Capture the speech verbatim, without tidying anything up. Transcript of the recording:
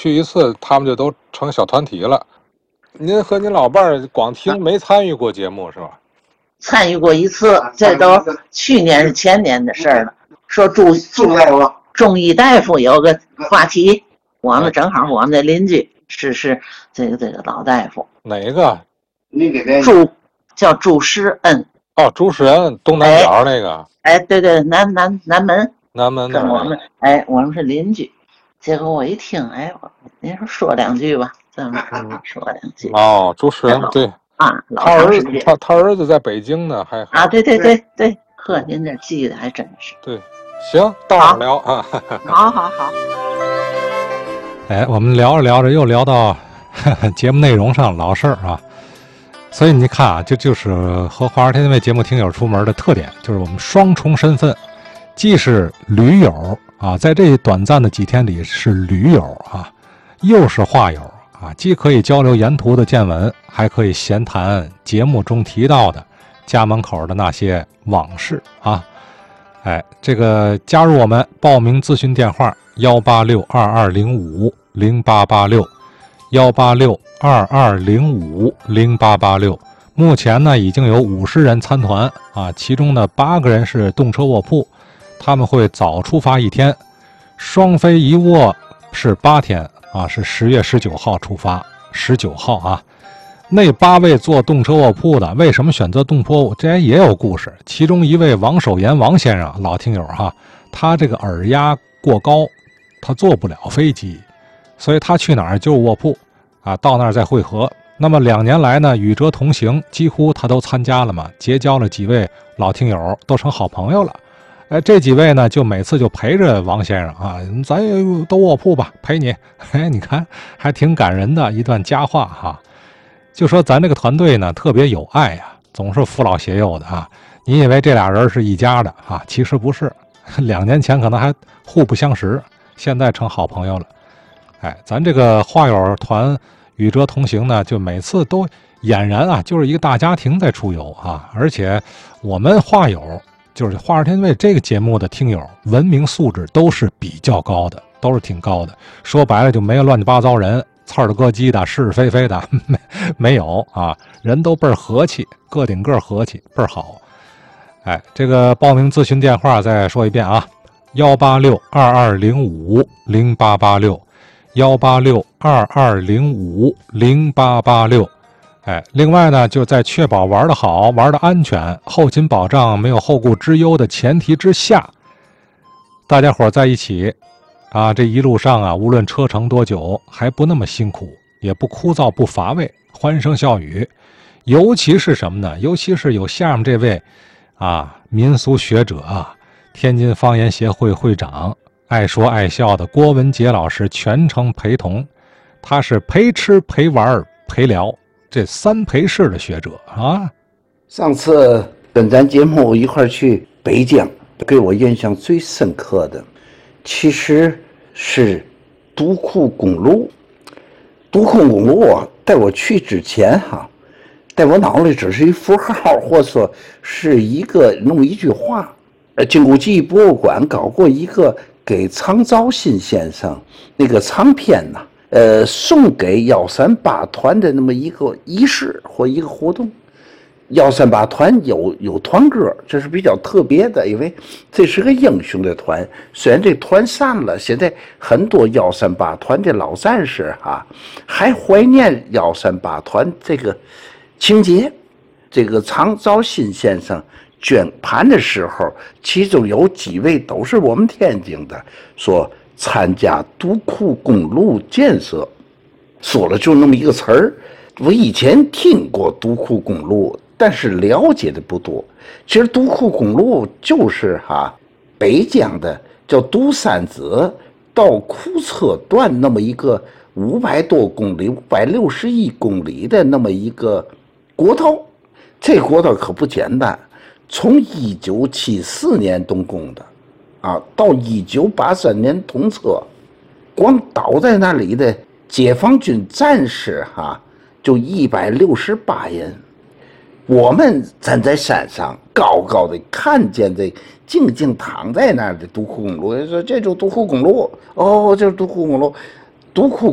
去一次，他们就都成小团体了。您和您老伴儿光听没参与过节目是吧？ 参与过一次，这都去年是前年的事儿了。说朱朱大夫，中医大夫有个话题，我们正好我们的邻居是是这个这个老大夫。 哪个？ 你给他朱叫朱世恩。 哦，朱世恩，东南角那个。 哎，对对，南南南门。 南门那我们哎，我们是邻居。结果我一听，哎，您说说两句吧，这么说两句。 哦，朱世恩，对啊， 他儿子他他儿子在北京呢，还啊，对对对对，呵，您这记得还真是。 对，行，到时候聊啊。 好好好。 哎，我们聊着聊着又聊到呵呵节目内容上老事儿啊。所以你看啊，这就是和华尔天卫节目听友出门的特点，就是我们双重身份，既是驴友啊，在这短暂的几天里是驴友啊，又是话友啊，既可以交流沿途的见闻，还可以闲谈节目中提到的家门口的那些往事啊。哎，这个加入我们，报名咨询电话幺八六二二零五零八八六。幺八六二二零五零八八六，目前呢已经有五十人参团啊，其中呢八个人是动车卧铺，他们会早出发一天，双飞一卧是八天啊，是十月十九号出发，十九号啊。那八位坐动车卧铺的，为什么选择动坡？这也有故事。其中一位王守言王先生，老听友哈，他这个耳压过高，他坐不了飞机。所以他去哪儿就是卧铺啊，到那儿再会合。那么两年来呢，与哲同行，几乎他都参加了嘛，结交了几位老听友，都成好朋友了。哎，这几位呢，就每次就陪着王先生啊，咱也都卧铺吧，陪你。哎，你看还挺感人的一段佳话哈。就说咱这个团队呢，特别有爱呀、啊，总是扶老携幼的啊。你以为这俩人是一家的啊，其实不是。两年前可能还互不相识，现在成好朋友了。哎，咱这个话友团与哲同行呢，就每次都俨然啊，就是一个大家庭在出游啊。而且我们话友，就是话儿天卫这个节目的听友，文明素质都是比较高的，都是挺高的。说白了就没有乱七八糟人，刺儿咯叽的，是是非非的，没没有啊，人都倍儿和气，个顶个和气，倍儿好。哎，这个报名咨询电话再说一遍啊，幺八六二二零五零八八六。幺八六二二零五零八八六，哎，另外呢，就在确保玩得好、玩得安全、后勤保障没有后顾之忧的前提之下，大家伙在一起，啊，这一路上啊，无论车程多久，还不那么辛苦，也不枯燥不乏味，欢声笑语。尤其是什么呢？尤其是有下面这位，啊，民俗学者啊，天津方言协会会长。爱说爱笑的郭文杰老师全程陪同，他是陪吃陪玩陪聊这三陪式的学者啊。 上次跟咱节目一块去北疆，给我印象最深刻的其实是独库公路。独库公路啊，在我去之前哈，在我脑里只是一符号，或者说是一个那么一句话。呃，金古记忆博物馆搞过一个给常兆新先生那个长篇呐、啊，呃，送给幺三八团的那么一个仪式或一个活动。幺三八团有有团歌，这是比较特别的，因为这是个英雄的团。虽然这团散了，现在很多幺三八团的老战士哈、啊，还怀念幺三八团这个情节。这个常兆新先生捐盘的时候，其中有几位都是我们天津的，说参加独库公路建设，说了就那么一个词儿。我以前听过独库公路，但是了解的不多。其实独库公路就是哈北疆的叫独山子到库车段那么一个五百多公里、五百六十一公里的那么一个国道。这国道可不简单，从一九七四年动工的，啊，到一九八三年通车，光倒在那里的解放军战士哈、啊，就一百六十八人。我们站在山上，高高的看见这静静躺在那儿的独库公路，说这就是独库公路，哦，这是独库公路，独库。